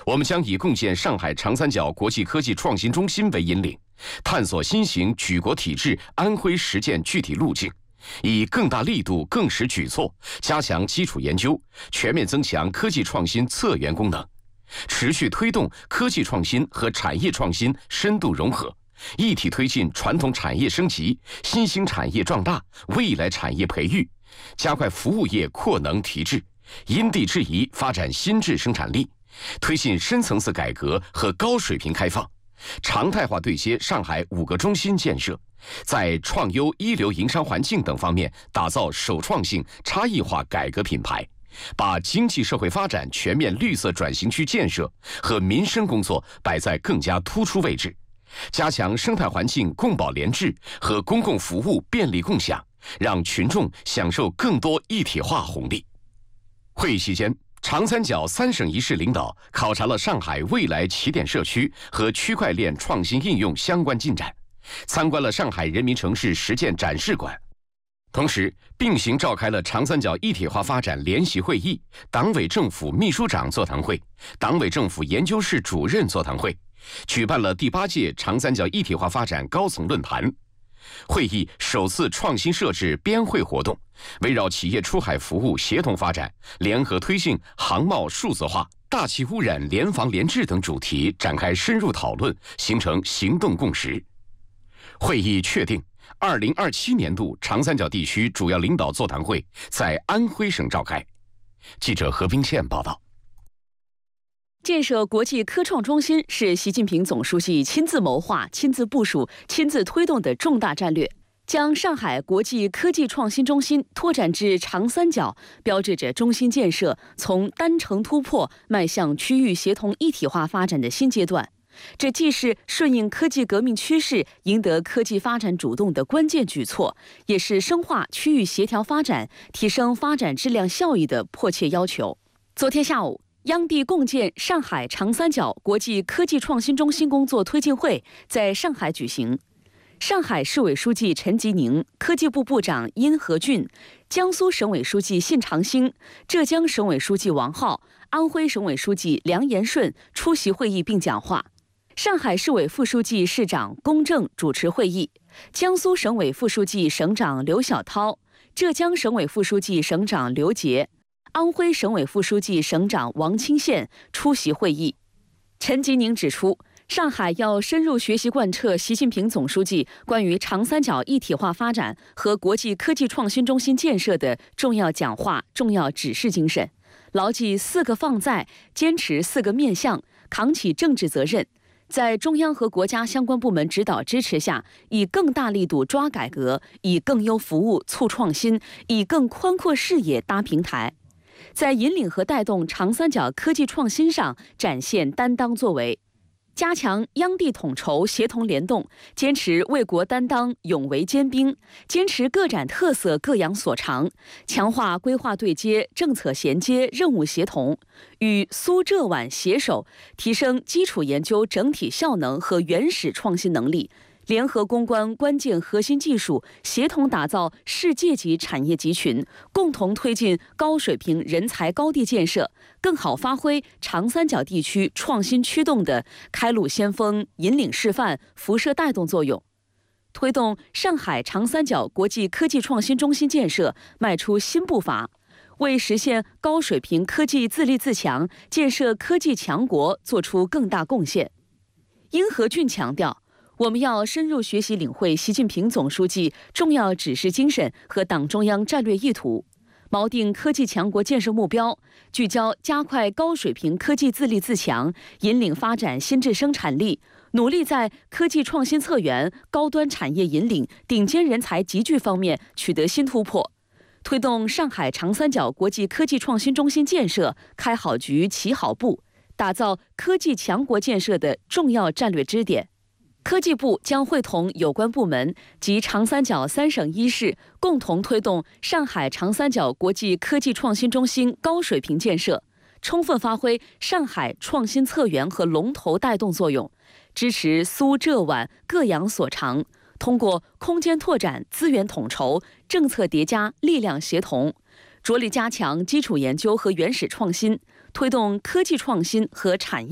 我们将以贡献上海长三角国际科技创新中心为引领，探索新型举国体制安徽实践具体路径，以更大力度、更实举措，加强基础研究，全面增强科技创新策源功能，持续推动科技创新和产业创新深度融合，一体推进传统产业升级、新兴产业壮大、未来产业培育，加快服务业扩能提质，因地制宜发展新质生产力，推进深层次改革和高水平开放，常态化对接上海5个中心建设，在创优一流营商环境等方面打造首创性、差异化改革品牌，把经济社会发展全面绿色转型区建设和民生工作摆在更加突出位置，加强生态环境共保联治和公共服务便利共享，让群众享受更多一体化红利。会议期间，长三角3省1市领导考察了上海未来起点社区和区块链创新应用相关进展，参观了上海人民城市实践展示馆，同时并行召开了长三角一体化发展联席会议、党委政府秘书长座谈会、党委政府研究室主任座谈会，举办了第8届长三角一体化发展高层论坛。会议首次创新设置边会活动，围绕企业出海服务协同发展、联合推进航贸数字化、大气污染联防联治等主题展开深入讨论，形成行动共识。会议确定2027年度长三角地区主要领导座谈会在安徽省召开。记者何冰倩报道。 建设国际科创中心是习近平总书记亲自谋划、亲自部署、亲自推动的重大战略，将上海国际科技创新中心拓展至长三角，标志着中心建设从单城突破迈向区域协同一体化发展的新阶段。这既是顺应科技革命趋势、赢得科技发展主动的关键举措，也是深化区域协调发展、提升发展质量效益的迫切要求。昨天下午，央地共建上海长三角国际科技创新中心工作推进会在上海举行。上海市委书记陈吉宁、科技部部长殷和俊、江苏省委书记信长兴、浙江省委书记王浩、安徽省委书记梁延顺出席会议并讲话。上海市委副书记、市长龚正主持会议，江苏省委副书记、省长刘晓涛、浙江省委副书记、省长刘杰、安徽省委副书记、省长王清宪出席会议。陈吉宁指出，上海要深入学习贯彻习近平总书记关于长三角一体化发展和国际科技创新中心建设的重要讲话、重要指示精神，牢记4个放在，坚持4个面向，扛起政治责任，在中央和国家相关部门指导支持下，以更大力度抓改革，以更优服务促创新，以更宽阔视野搭平台，在引领和带动长三角科技创新上展现担当作为，加强央地统筹协同联动，坚持为国担当、勇为坚兵，坚持各展特色、各扬所长，强化规划对接、政策衔接、任务协同，与苏浙皖携手，提升基础研究整体效能和原始创新能力，联合攻关关键核心技术，协同打造世界级产业集群，共同推进高水平人才高地建设，更好发挥长三角地区创新驱动的开路先锋、引领示范、辐射带动作用，推动上海长三角国际科技创新中心建设迈出新步伐，为实现高水平科技自立自强、建设科技强国做出更大贡献。殷和俊强调，我们要深入学习领会习近平总书记重要指示精神和党中央战略意图，锚定科技强国建设目标，聚焦加快高水平科技自立自强，引领发展新质生产力，努力在科技创新策源、高端产业引领、顶尖人才集聚方面取得新突破，推动上海长三角国际科技创新中心建设开好局、起好步，打造科技强国建设的重要战略支点。科技部将会同有关部门及长三角3省1市共同推动上海长三角国际科技创新中心高水平建设，充分发挥上海创新策源和龙头带动作用，支持苏浙皖各扬所长，通过空间拓展、资源统筹、政策叠加、力量协同，着力加强基础研究和原始创新，推动科技创新和产业